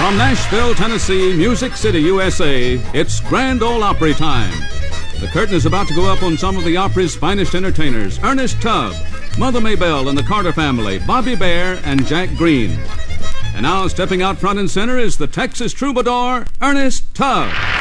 From Nashville, Tennessee, Music City, USA, it's Grand Ole Opry time. The curtain is about to go up on some of the Opry's finest entertainers. Ernest Tubb, Mother Maybelle and the Carter Family, Bobby Bare, and Jack Green. And now stepping out front and center is the Texas troubadour, Ernest Tubb.